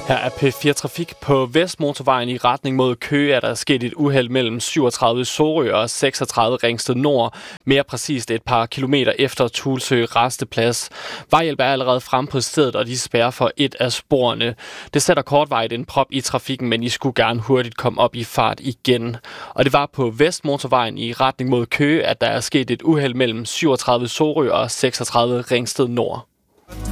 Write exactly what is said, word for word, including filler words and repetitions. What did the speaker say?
Her er P fire Trafik. På Vestmotorvejen i retning mod Køge er der sket et uheld mellem syvogtredive Sorø og seksogtredive Ringsted Nord. Mere præcist et par kilometer efter Tulsø Rasteplads. Vejhjælp er allerede frem på stedet, og de spærrer for et af sporene. Det sætter kortvarigt en prop i trafikken, men I skulle gerne hurtigt komme op i fart igen. Og det var på Vestmotorvejen i retning mod Køge, at der er sket et uheld mellem syvogtredive Sorø og seksogtredive Ringsted Nord.